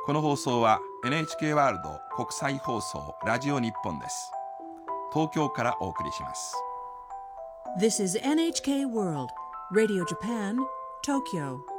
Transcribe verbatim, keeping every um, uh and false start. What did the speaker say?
この放送は エヌエイチケー ワールド国際放送ラジオ日本です。東京からお送りします。 This is エヌエイチケー World Radio Japan, Tokyo